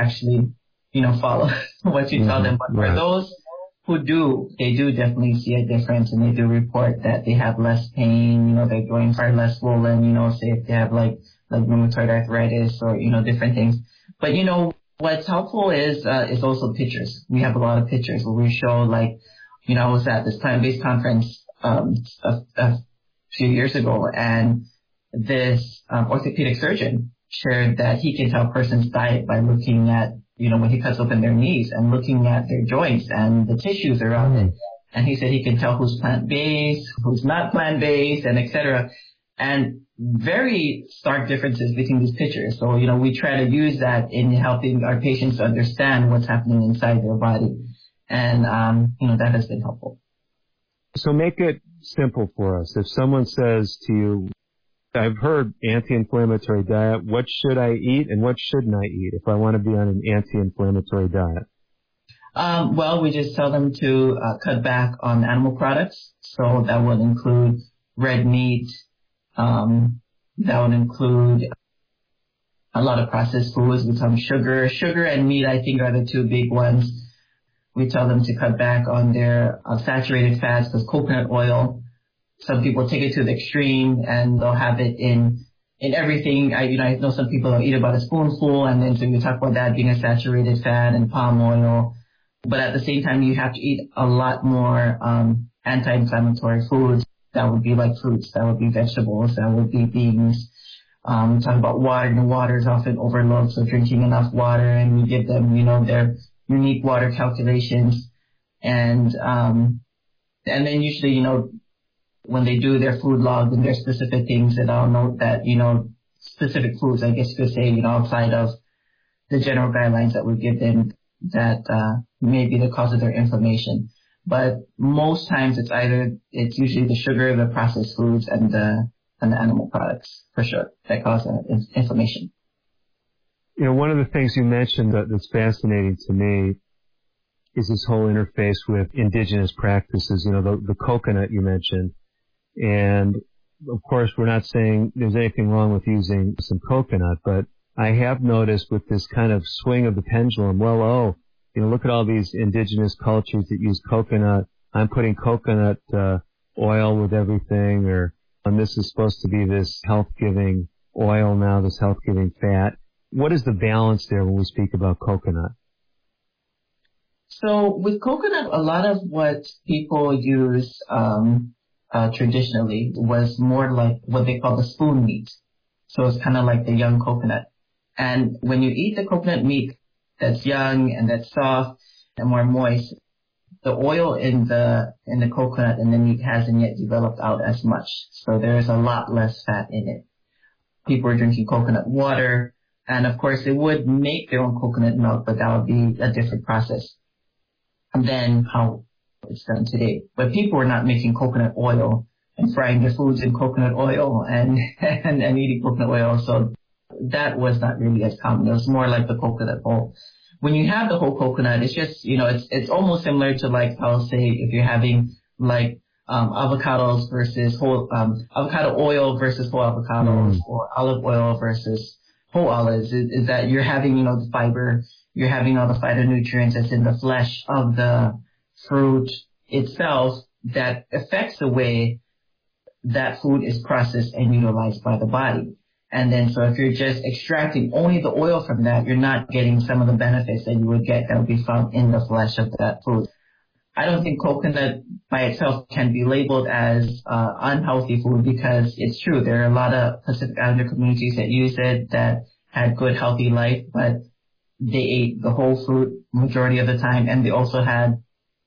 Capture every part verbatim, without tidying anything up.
actually, you know, follow what you mm-hmm. tell them. But right. for those who do, they do definitely see a difference, and they do report that they have less pain, you know, their joints are less swollen, you know, say if they have like, like rheumatoid arthritis or, you know, different things. But, you know, what's helpful is, uh, is also pictures. We have a lot of pictures where we show like, you know, I was at this plant-based conference, um, a, a few years ago, and this, um, orthopedic surgeon shared that he can tell a person's diet by looking at, you know, when he cuts open their knees and looking at their joints and the tissues around mm. it. And he said he can tell who's plant-based, who's not plant-based, and et cetera. And very stark differences between these pictures. So, you know, we try to use that in helping our patients understand what's happening inside their body. And, um, you know, that has been helpful. So make it simple for us. If someone says to you, I've heard anti-inflammatory diet, what should I eat and what shouldn't I eat if I want to be on an anti-inflammatory diet? Um, well, we just tell them to uh, cut back on animal products. So that would include red meat. Um, that would include a lot of processed foods. We tell them sugar. Sugar and meat, I think, are the two big ones. We tell them to cut back on their uh, saturated fats, because coconut oil, some people take it to the extreme and they'll have it in, in everything. I, you know, I know some people will eat about a spoonful, and then so we talk about that being a saturated fat and palm oil. But at the same time, you have to eat a lot more, um, anti-inflammatory foods. That would be like fruits, that would be vegetables, that would be beans. Um, we talk about water, and water is often overlooked, so drinking enough water, and we give them, you know, their unique water calculations. And, um, and then usually, you know, when they do their food log and their specific things, that I'll note that, you know, specific foods, I guess you could say, you know, outside of the general guidelines that we give them, that, uh, may be the cause of their inflammation. But most times it's either, it's usually the sugar, the processed foods, and the, and the animal products, for sure, that cause uh, inflammation. You know, one of the things you mentioned that, that's fascinating to me is this whole interface with indigenous practices, you know, the, the coconut you mentioned. And of course, we're not saying there's anything wrong with using some coconut, but I have noticed with this kind of swing of the pendulum, well, oh, you know, look at all these indigenous cultures that use coconut. I'm putting coconut uh, oil with everything, or and this is supposed to be this health-giving oil now, this health-giving fat. What is the balance there when we speak about coconut? So with coconut, a lot of what people use um, uh, traditionally was more like what they call the spoon meat. So it's kind of like the young coconut. And when you eat the coconut meat that's young and that's soft and more moist, the oil in the in the coconut and the meat hasn't yet developed out as much. So there's a lot less fat in it. People are drinking coconut water, and of course they would make their own coconut milk, but that would be a different process than how it's done today. But people are not making coconut oil and frying their foods in coconut oil and, and, and eating coconut oil. So that was not really as common. It was more like the coconut whole. When you have the whole coconut, it's just, you know, it's, it's almost similar to like, I'll say if you're having like, um, avocados versus whole, um, avocado oil versus whole avocados, mm. or olive oil versus whole olives, is, is that you're having, you know, the fiber, you're having all the phytonutrients that's in the flesh of the fruit itself that affects the way that food is processed and utilized by the body. And then so if you're just extracting only the oil from that, you're not getting some of the benefits that you would get that would be found in the flesh of that food. I don't think coconut by itself can be labeled as uh, unhealthy food, because it's true. There are a lot of Pacific Islander communities that use it that had good, healthy life, but they ate the whole fruit majority of the time, and they also had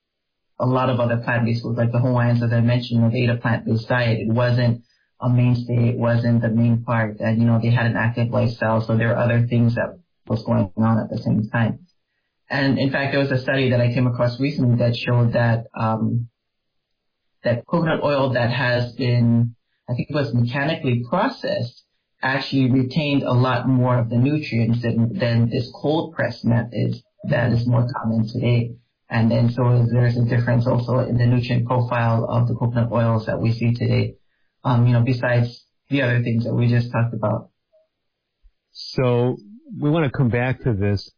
a lot of other plant-based foods, like the Hawaiians, as I mentioned, you know, they ate a plant-based diet. It wasn't a mainstay, it wasn't the main part, and, you know, they had an active lifestyle, so there are other things that was going on at the same time. And in fact, there was a study that I came across recently that showed that, um, that coconut oil that has been, I think it was mechanically processed, actually retained a lot more of the nutrients than, than this cold press method that is more common today. And then so there's a difference also in the nutrient profile of the coconut oils that we see today, um, you know, besides the other things that we just talked about. So we want to come back to this.